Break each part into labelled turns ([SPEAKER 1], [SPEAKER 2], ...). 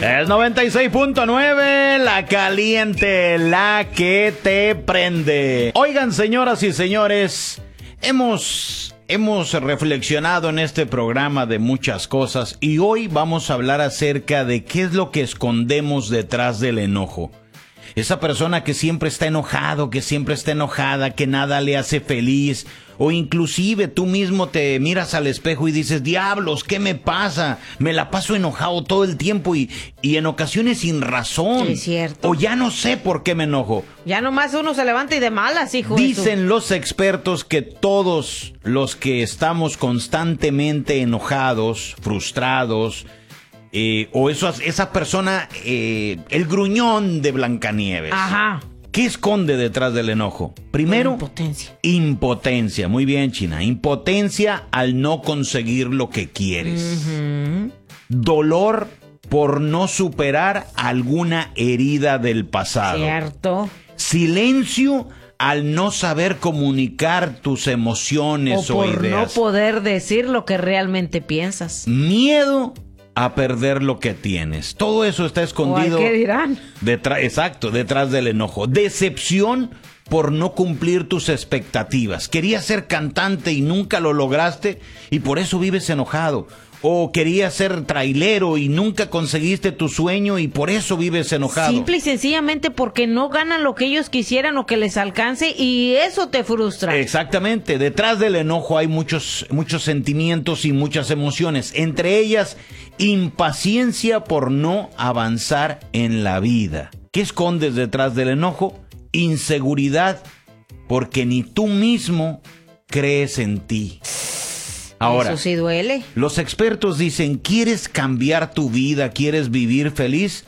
[SPEAKER 1] Es 96.9, la caliente, la que te prende. Oigan, señoras y señores, hemos reflexionado en este programa de muchas cosas y hoy vamos a hablar acerca de qué es lo que escondemos detrás del enojo. Esa persona que siempre está enojado, que siempre está enojada, que nada le hace feliz, o inclusive tú mismo te miras al espejo y dices, diablos, ¿qué me pasa? Me la paso enojado todo el tiempo y en ocasiones sin razón.
[SPEAKER 2] Sí, es cierto.
[SPEAKER 1] O ya no sé por qué me enojo.
[SPEAKER 2] Ya nomás uno se levanta y de malas, hijo.
[SPEAKER 1] Dicen los expertos que todos los que estamos constantemente enojados, frustrados, o esa persona, el gruñón de Blancanieves.
[SPEAKER 2] Ajá.
[SPEAKER 1] ¿Qué esconde detrás del enojo? Primero,
[SPEAKER 2] impotencia.
[SPEAKER 1] Impotencia. Muy bien, China. Impotencia al no conseguir lo que quieres.
[SPEAKER 2] Uh-huh.
[SPEAKER 1] Dolor por no superar alguna herida del pasado.
[SPEAKER 2] Cierto.
[SPEAKER 1] Silencio al no saber comunicar tus emociones o
[SPEAKER 2] por
[SPEAKER 1] ideas.
[SPEAKER 2] no poder decir lo que realmente piensas.
[SPEAKER 1] Miedo a perder lo que tienes. Todo eso está escondido.
[SPEAKER 2] ¿Qué dirán?
[SPEAKER 1] Detrás del enojo. Decepción por no cumplir tus expectativas. Querías ser cantante y nunca lo lograste y por eso vives enojado. O querías ser trailero y nunca conseguiste tu sueño y por eso vives enojado.
[SPEAKER 2] Simple y sencillamente porque no ganan lo que ellos quisieran o que les alcance y eso te frustra.
[SPEAKER 1] Exactamente. Detrás del enojo hay muchos sentimientos y muchas emociones. Entre ellas, impaciencia por no avanzar en la vida. ¿Qué escondes detrás del enojo? Inseguridad porque ni tú mismo crees en ti. Ahora,
[SPEAKER 2] eso sí duele.
[SPEAKER 1] Los expertos dicen, ¿quieres cambiar tu vida? ¿Quieres vivir feliz?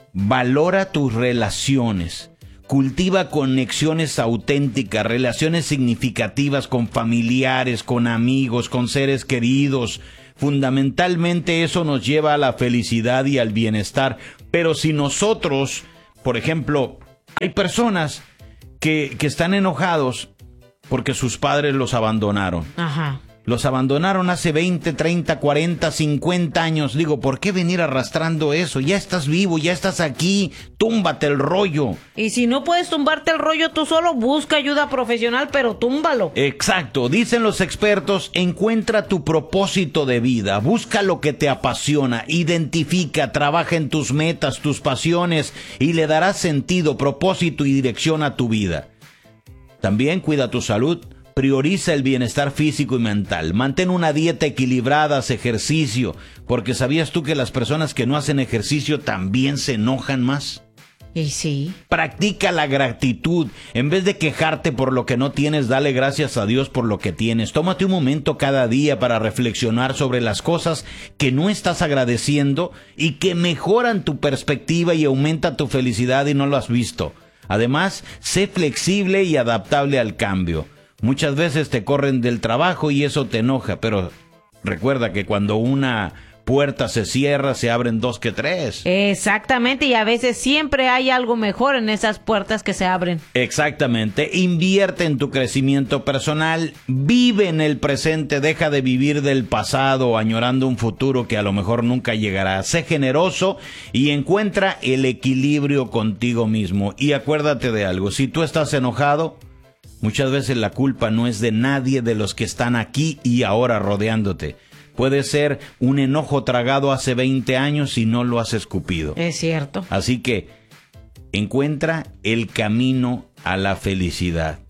[SPEAKER 1] Valora tus relaciones. Cultiva conexiones auténticas, relaciones significativas con familiares, con amigos, con seres queridos. Fundamentalmente eso nos lleva a la felicidad y al bienestar. Pero si nosotros, por ejemplo, hay personas que están enojados porque sus padres los abandonaron.
[SPEAKER 2] Ajá.
[SPEAKER 1] Los abandonaron hace 20, 30, 40, 50 años. Digo, ¿por qué venir arrastrando eso? Ya estás vivo, ya estás aquí. Túmbate el rollo.
[SPEAKER 2] Y si no puedes tumbarte el rollo tú solo, busca ayuda profesional, pero túmbalo.
[SPEAKER 1] Exacto. Dicen los expertos, encuentra tu propósito de vida. Busca lo que te apasiona. Identifica, trabaja en tus metas, tus pasiones y le darás sentido, propósito y dirección a tu vida. También cuida tu salud. Prioriza el bienestar físico y mental. Mantén una dieta equilibrada, haz ejercicio. Porque ¿sabías tú que las personas que no hacen ejercicio también se enojan más?
[SPEAKER 2] Y sí.
[SPEAKER 1] Practica la gratitud. En vez de quejarte por lo que no tienes, dale gracias a Dios por lo que tienes. Tómate un momento cada día para reflexionar sobre las cosas que no estás agradeciendo y que mejoran tu perspectiva y aumenta tu felicidad y no lo has visto. Además, sé flexible y adaptable al cambio. Muchas veces te corren del trabajo y eso te enoja, pero recuerda que cuando una puerta se cierra, se abren dos que tres.
[SPEAKER 2] Exactamente, y a veces siempre hay algo mejor en esas puertas que se abren.
[SPEAKER 1] Exactamente. Invierte en tu crecimiento personal, vive en el presente, deja de vivir del pasado añorando un futuro que a lo mejor nunca llegará. Sé generoso y encuentra el equilibrio contigo mismo. Y acuérdate de algo, si tú estás enojado, muchas veces la culpa no es de nadie de los que están aquí y ahora rodeándote. Puede ser un enojo tragado hace 20 años y no lo has escupido.
[SPEAKER 2] Es cierto.
[SPEAKER 1] Así que encuentra el camino a la felicidad.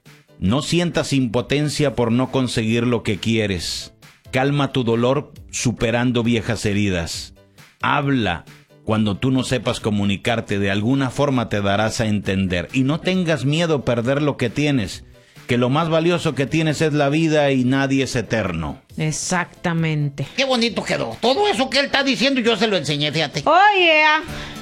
[SPEAKER 1] No sientas impotencia por no conseguir lo que quieres. Calma tu dolor superando viejas heridas. Habla. Cuando tú no sepas comunicarte, de alguna forma te darás a entender. Y no tengas miedo a perder lo que tienes, que lo más valioso que tienes es la vida y nadie es eterno.
[SPEAKER 2] Exactamente.
[SPEAKER 3] Qué bonito quedó. Todo eso que él está diciendo yo se lo enseñé, fíjate.
[SPEAKER 2] Oh, yeah.